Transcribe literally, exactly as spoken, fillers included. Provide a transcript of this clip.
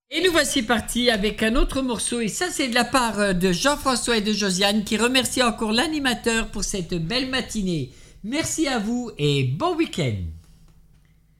Et nous voici partis avec un autre morceau, et ça c'est de la part de Jean-François et de Josiane qui remercie encore l'animateur pour cette belle matinée. Merci à vous et bon week-end.